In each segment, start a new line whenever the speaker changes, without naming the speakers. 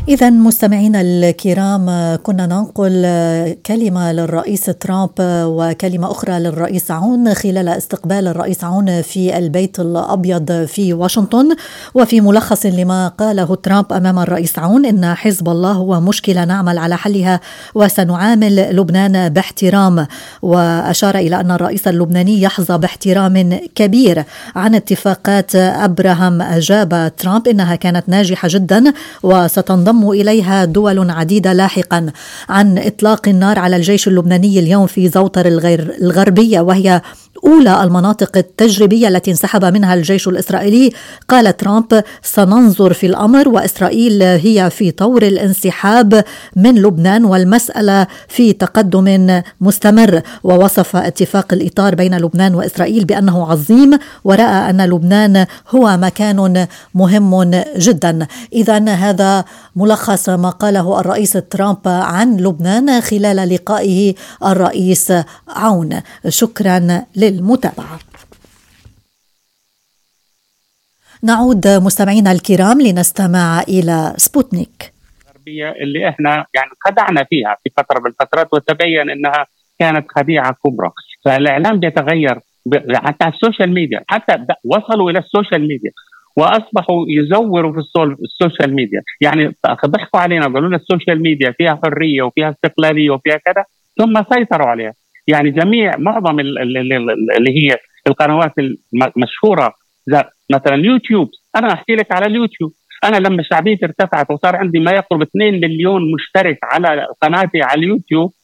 إذا مستمعينا الكرام، كنا ننقل كلمة للرئيس ترامب وكلمة أخرى للرئيس عون خلال استقبال الرئيس عون في البيت الأبيض في واشنطن. وفي ملخص لما قاله ترامب أمام الرئيس عون: إن حزب الله هو مشكلة نعمل على حلها وسنعامل لبنان باحترام. وأشار إلى أن الرئيس اللبناني يحظى باحترام كبير عن اتفاقات أبراهام. أجاب ترامب إنها كانت ناجحة جدا وستنضم إليها دول عديدة لاحقا. عن إطلاق النار على الجيش اللبناني اليوم في زوطر الغربية، وهي أولى المناطق التجريبية التي انسحب منها الجيش الإسرائيلي، قال ترامب: سننظر في الأمر، وإسرائيل هي في طور الانسحاب من لبنان والمسألة في تقدم مستمر. ووصف اتفاق الإطار بين لبنان وإسرائيل بأنه عظيم، ورأى أن لبنان هو مكان مهم جدا. إذن هذا ملخص ما قاله الرئيس ترامب عن لبنان خلال لقائه الرئيس عون. شكرا للمتابعة. نعود مستمعينا الكرام لنستمع إلى سبوتنيك.
اللي احنا يعني خدعنا فيها في فترة من الفترات، وتبين انها كانت خديعة كبرى. فالاعلام بيتغير حتى السوشيال ميديا، حتى وصلوا الى السوشيال ميديا واصبحوا يزوروا في السوشيال ميديا. يعني ضحكوا علينا، قالوا لنا السوشيال ميديا فيها حرية وفيها استقلالية وفيها كذا، ثم سيطروا عليها. يعني معظم اللي هي القنوات المشهورة مثلا اليوتيوب. انا احكي لك على اليوتيوب، انا لما شعبيتي ارتفعت وصار عندي ما يقرب 2 مليون مشترك على قناتي على اليوتيوب،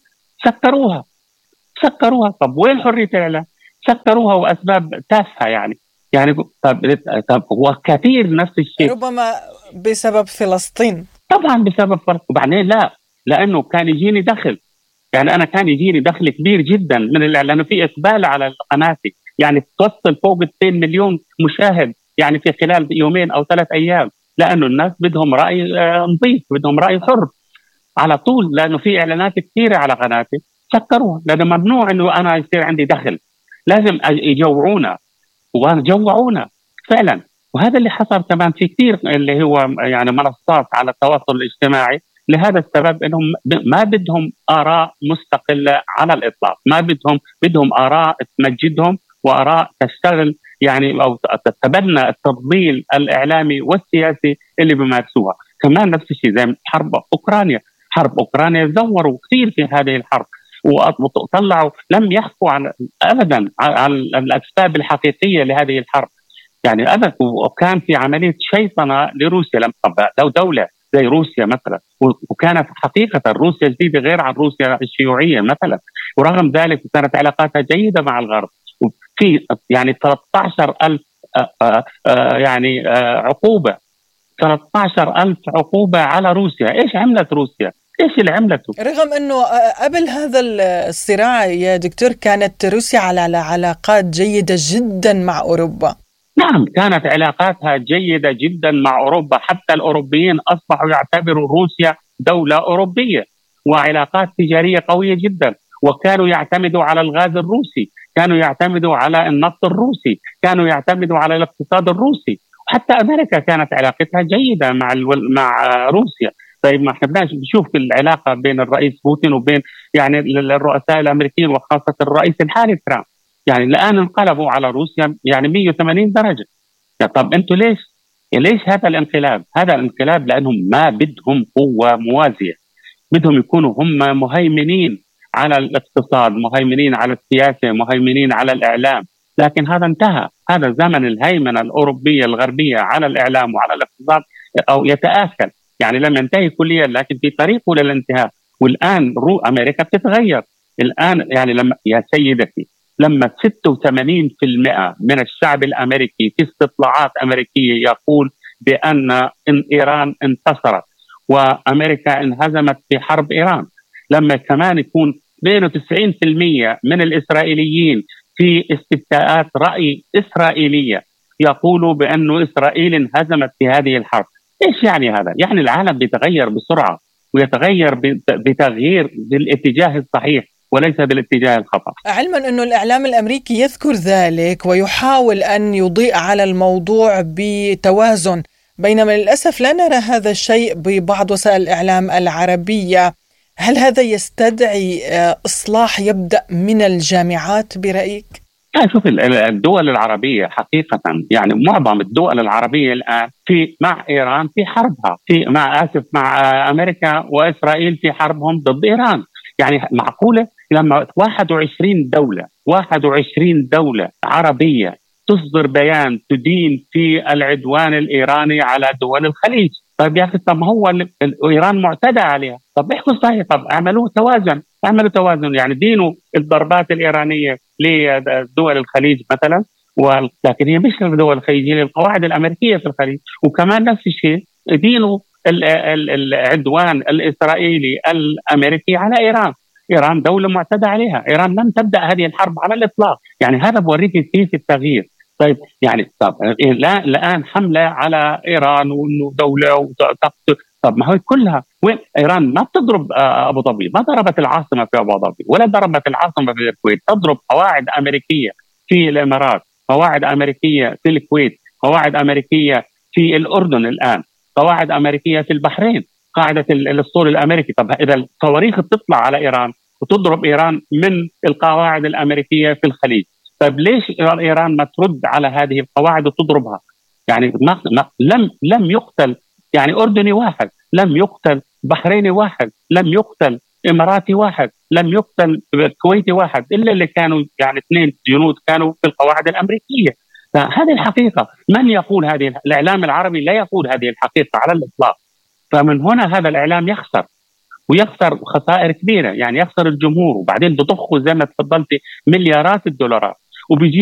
سكروها. طب وين حرية الاعلام؟ سكروها واسباب تافهة. يعني طب هو كثير نفس الشيء،
ربما بسبب فلسطين.
طبعا بسبب فلسطين. وبعدين لا، لانه كان يجيني دخل. يعني انا كان يجيني دخل كبير جدا من لانه في اقبال على قناتي، يعني توصل فوق 2 مليون مشاهد يعني في خلال يومين او 3 ايام، لانه الناس بدهم راي نظيف، بدهم راي حر على طول، لانه في اعلانات كثيره على قناتي سكروها، لانه ممنوع انه انا يصير عندي دخل، لازم يجوعونا وجوعونا فعلا. وهذا اللي حصل كمان في كثير اللي هو يعني منصات على التواصل الاجتماعي، لهذا السبب انهم ما بدهم اراء مستقله على الاطلاق، ما بدهم اراء تمجدهم واراء تشتغل يعني او تتبنى التضليل الاعلامي والسياسي اللي بيمارسوها. كمان نفس الشيء زي حرب اوكرانيا زوروا كثير في هذه الحرب وطلعوا، لم يحكوا ابدا عن الاسباب الحقيقيه لهذه الحرب. يعني ابدا، وكان في عمليه شيطنه لروسيا. لو دوله زي روسيا مثلا، وكانت حقيقه روسيا جديده غير عن روسيا الشيوعيه مثلا، ورغم ذلك كانت علاقاتها جيده مع الغرب. وفي يعني 13,000 يعني عقوبه، 13,000 عقوبه على روسيا. ايش عملت روسيا؟ ايش اللي عملته؟
رغم انه قبل هذا الصراع يا دكتور كانت روسيا على علاقات جيدة جدا مع اوروبا.
نعم، كانت علاقاتها جيدة جدا مع اوروبا، حتى الاوروبيين اصبحوا يعتبروا روسيا دولة اوروبية، وعلاقات تجارية قوية جدا، وكانوا يعتمدوا على الغاز الروسي، كانوا يعتمدوا على النفط الروسي، كانوا يعتمدوا على الاقتصاد الروسي. وحتى امريكا كانت علاقتها جيدة مع روسيا. طيب ما احنا بنشوف العلاقه بين الرئيس بوتين وبين يعني الرؤساء الامريكيين، وخاصه الرئيس الحالي ترامب، يعني الان انقلبوا على روسيا يعني 180 درجه. يعني طب انتم ليش هذا الانقلاب؟ هذا الانقلاب لانهم ما بدهم قوه موازيه، بدهم يكونوا هم مهيمنين على الاقتصاد، مهيمنين على السياسه، مهيمنين على الاعلام. لكن هذا انتهى، هذا زمن الهيمنه الاوروبيه الغربيه على الاعلام وعلى الاقتصاد او يتآكل، يعني لم ينتهي كليا لكن في طريقه للانتهاء. والآن أمريكا بتتغير الآن. يعني يا سيدتي، لما 86% من الشعب الأمريكي في استطلاعات أمريكية يقول بأن إن إيران انتصرت وأمريكا انهزمت في حرب إيران، لما كمان يكون 92% من الإسرائيليين في استفتاءات رأي إسرائيلية يقولوا بأن إسرائيل انهزمت في هذه الحرب. إيش يعني هذا؟ يعني العالم بيتغير بسرعة، ويتغير بتغيير بالاتجاه الصحيح وليس بالاتجاه الخطأ.
علما أنه الإعلام الأمريكي يذكر ذلك ويحاول أن يضيء على الموضوع بتوازن بينما للأسف لا نرى هذا الشيء ببعض وسائل الإعلام العربية. هل هذا يستدعي إصلاح يبدأ من الجامعات برأيك؟
شوف، الدول العربية حقيقة، يعني معظم الدول العربية الآن مع إيران في حربها، مع أمريكا وإسرائيل في حربهم ضد إيران. يعني معقولة لما 21 دولة عربية تصدر بيان تدين في العدوان الإيراني على دول الخليج؟ طيب يا أخي، طب هو إيران معتدى عليها، طب احكوا صحيح، طب اعملوا توازن، يعني دينوا الضربات الإيرانية لدول الخليج مثلا، لكن هي مش لدول الخليج، هي للقواعد الأمريكية في الخليج. وكمان نفس الشيء دينوا العدوان الإسرائيلي الأمريكي على إيران دولة معتدى عليها، إيران لم تبدأ هذه الحرب على الإطلاق. يعني هذا بوريك كيف التغيير. طيب يعني الآن حملة على إيران وإنه دولة وتقتل، طب ما هو كلها وين؟ إيران ما بتضرب أبو ظبي، ما ضربت العاصمة في أبو ظبي ولا ضربت العاصمة في الكويت، تضرب قواعد أمريكية في الإمارات، قواعد أمريكية في الكويت، قواعد أمريكية في الأردن الآن، قواعد أمريكية في البحرين، قاعدة الأسطول الأمريكي. طب إذا الصواريخ بتطلع على إيران وتضرب إيران من القواعد الأمريكية في الخليج، طيب ليش إيران ما ترد على هذه القواعد وتضربها؟ يعني لم يقتل يعني أردني واحد، لم يقتل بحريني واحد، لم يقتل إماراتي واحد، لم يقتل كويتي واحد، إلا اللي كانوا يعني 2 جنود كانوا في القواعد الأمريكية. فهذه الحقيقة. من يقول هذه؟ الإعلام العربي لا يقول هذه الحقيقة على الإطلاق. فمن هنا هذا الإعلام يخسر خسائر كبيرة، يعني يخسر الجمهور، وبعدين بضخوا زي ما تفضلتي مليارات الدولارات، وبيجي